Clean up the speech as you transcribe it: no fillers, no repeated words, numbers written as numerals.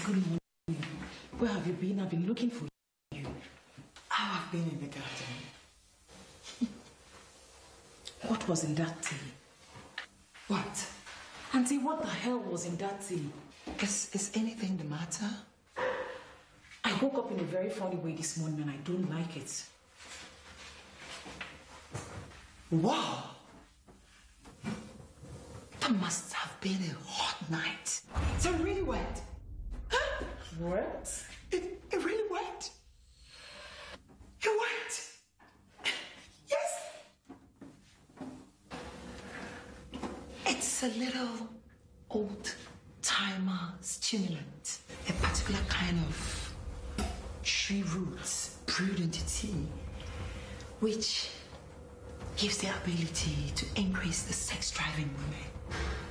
good morning. Where have you been? I've been looking for you. I've been in the garden. What was in that tea? What? Auntie, what the hell was in that tea? Is anything the matter? I woke up in a very funny way this morning and I don't like it. Wow! That must have been a hot night. So it really wet. Huh? What? It really wet. It wet. Yes. It's a little old-timer stimulant. A particular kind of tree roots brewed into tea, which gives the ability to increase the sex drive in women.